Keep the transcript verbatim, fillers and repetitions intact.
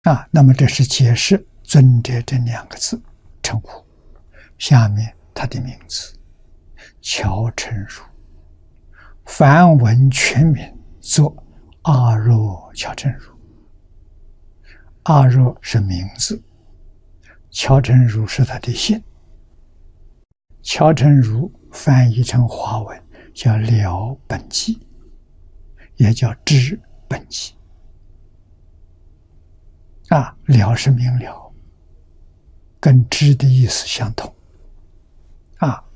啊，那么这是解释尊者这两个字称呼。下面他的名字乔成儒，梵文全名作阿若乔成儒。阿若是名字，乔成儒是他的姓。乔成儒翻译成华文叫了本纪，也叫知本纪。啊，了是明了，跟知的意思相同。啊，